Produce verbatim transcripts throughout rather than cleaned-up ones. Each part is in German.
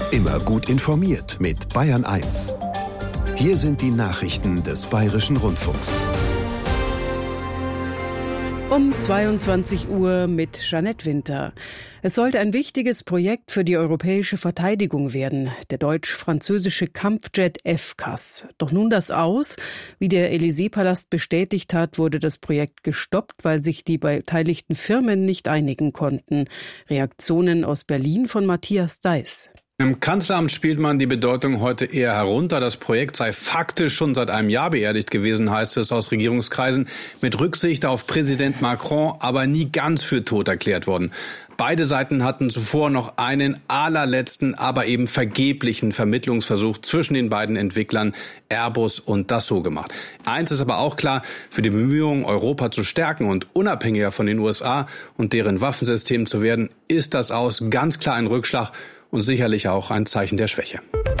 Immer gut informiert mit Bayern eins. Hier sind die Nachrichten des Bayerischen Rundfunks. Um zweiundzwanzig Uhr mit Jeanette Winter. Es sollte ein wichtiges Projekt für die europäische Verteidigung werden, der deutsch-französische Kampfjet F C A S. Doch nun das Aus. Wie der Élysée-Palast bestätigt hat, wurde das Projekt gestoppt, weil sich die beteiligten Firmen nicht einigen konnten. Reaktionen aus Berlin von Matthias Deiß. Im Kanzleramt spielt man die Bedeutung heute eher herunter. Das Projekt sei faktisch schon seit einem Jahr beerdigt gewesen, heißt es aus Regierungskreisen. Mit Rücksicht auf Präsident Macron aber nie ganz für tot erklärt worden. Beide Seiten hatten zuvor noch einen allerletzten, aber eben vergeblichen Vermittlungsversuch zwischen den beiden Entwicklern Airbus und Dassault gemacht. Eins ist aber auch klar: Für die Bemühungen, Europa zu stärken und unabhängiger von den U S A und deren Waffensystemen zu werden, ist das Aus ganz klar ein Rückschlag und sicherlich auch ein Zeichen der Schwäche.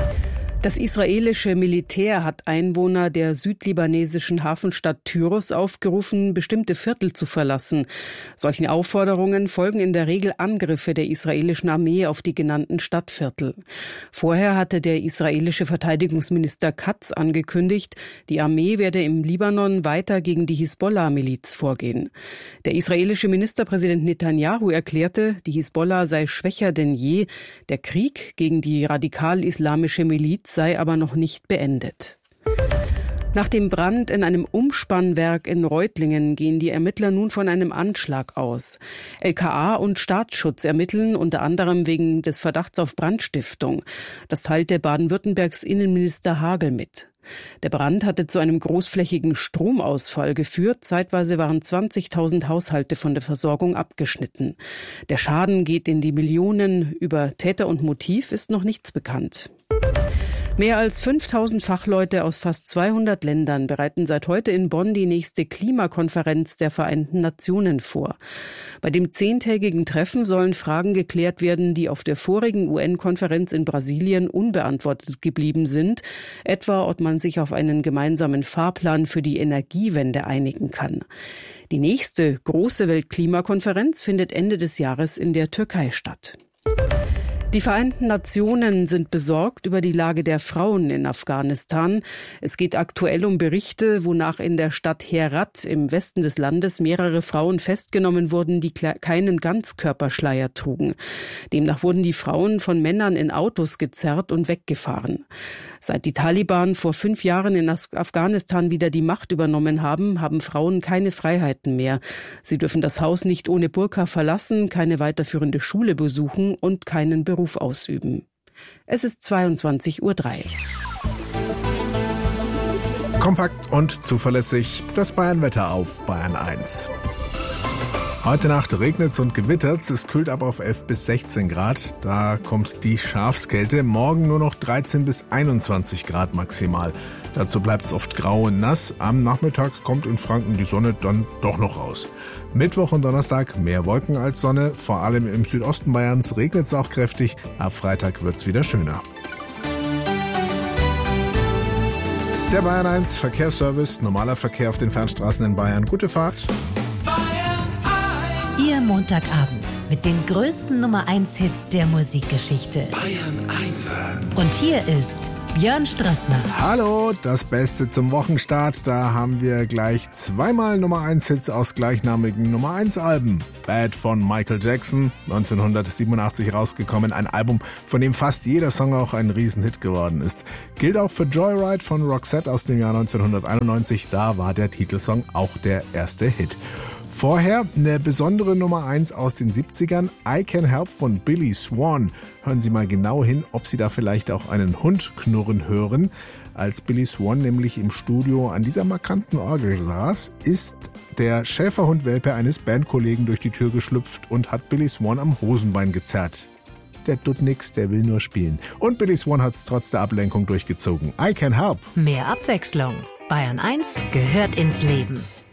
Das israelische Militär hat Einwohner der südlibanesischen Hafenstadt Tyros aufgerufen, bestimmte Viertel zu verlassen. Solchen Aufforderungen folgen in der Regel Angriffe der israelischen Armee auf die genannten Stadtviertel. Vorher hatte der israelische Verteidigungsminister Katz angekündigt, die Armee werde im Libanon weiter gegen die Hisbollah-Miliz vorgehen. Der israelische Ministerpräsident Netanyahu erklärte, die Hisbollah sei schwächer denn je. Der Krieg gegen die radikal-islamische Miliz sei aber noch nicht beendet. Nach dem Brand in einem Umspannwerk in Reutlingen gehen die Ermittler nun von einem Anschlag aus. L K A und Staatsschutz ermitteln unter anderem wegen des Verdachts auf Brandstiftung. Das teilte Baden-Württembergs Innenminister Hagel mit. Der Brand hatte zu einem großflächigen Stromausfall geführt. Zeitweise waren zwanzigtausend Haushalte von der Versorgung abgeschnitten. Der Schaden geht in die Millionen. Über Täter und Motiv ist noch nichts bekannt. Mehr als fünftausend Fachleute aus fast zweihundert Ländern bereiten seit heute in Bonn die nächste Klimakonferenz der Vereinten Nationen vor. Bei dem zehntägigen Treffen sollen Fragen geklärt werden, die auf der vorigen U N-Konferenz in Brasilien unbeantwortet geblieben sind, etwa ob man sich auf einen gemeinsamen Fahrplan für die Energiewende einigen kann. Die nächste große Weltklimakonferenz findet Ende des Jahres in der Türkei statt. Die Vereinten Nationen sind besorgt über die Lage der Frauen in Afghanistan. Es geht aktuell um Berichte, wonach in der Stadt Herat im Westen des Landes mehrere Frauen festgenommen wurden, die keinen Ganzkörperschleier trugen. Demnach wurden die Frauen von Männern in Autos gezerrt und weggefahren. Seit die Taliban vor fünf Jahren in Afghanistan wieder die Macht übernommen haben, haben Frauen keine Freiheiten mehr. Sie dürfen das Haus nicht ohne Burka verlassen, keine weiterführende Schule besuchen und keinen Beruf ausüben. Es ist zweiundzwanzig Uhr drei. Kompakt und zuverlässig das Bayernwetter auf Bayern eins. Heute Nacht regnet's und gewittert's. Es kühlt aber auf elf bis sechzehn Grad. Da kommt die Schafskälte. Morgen nur noch dreizehn bis einundzwanzig Grad maximal. Dazu bleibt's oft grau und nass. Am Nachmittag kommt in Franken die Sonne dann doch noch raus. Mittwoch und Donnerstag mehr Wolken als Sonne. Vor allem im Südosten Bayerns regnet's auch kräftig. Ab Freitag wird's wieder schöner. Der Bayern eins Verkehrsservice. Normaler Verkehr auf den Fernstraßen in Bayern. Gute Fahrt. Ihr Montagabend mit den größten Nummer eins Hits der Musikgeschichte. Bayern eins. Und hier ist Björn Strassner. Hallo, das Beste zum Wochenstart. Da haben wir gleich zweimal Nummer eins Hits aus gleichnamigen Nummer eins Alben. Bad von Michael Jackson, neunzehnhundertsiebenundachtzig rausgekommen. Ein Album, von dem fast jeder Song auch ein Riesenhit geworden ist. Gilt auch für Joyride von Roxette aus dem Jahr neunzehnhunderteinundneunzig. Da war der Titelsong auch der erste Hit. Vorher eine besondere Nummer eins aus den siebzigern, I Can Help von Billy Swan. Hören Sie mal genau hin, ob Sie da vielleicht auch einen Hund knurren hören. Als Billy Swan nämlich im Studio an dieser markanten Orgel saß, ist der Schäferhund-Welpe eines Bandkollegen durch die Tür geschlüpft und hat Billy Swan am Hosenbein gezerrt. Der tut nix, der will nur spielen. Und Billy Swan hat's trotz der Ablenkung durchgezogen. I Can Help. Mehr Abwechslung. Bayern eins gehört ins Leben.